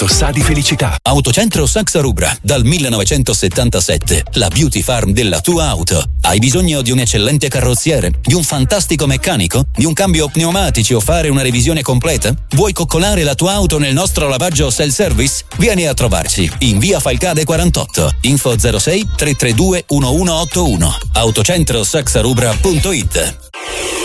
L'auto sa di felicità. Autocentro Saxa Rubra, dal 1977, la beauty farm della tua auto. Hai bisogno di un eccellente carrozziere, di un fantastico meccanico, di un cambio pneumatici o fare una revisione completa? Vuoi coccolare la tua auto nel nostro lavaggio self-service? Vieni a trovarci in via Falcade 48. Info 06 332 1181. Autocentrosaxarubra.it.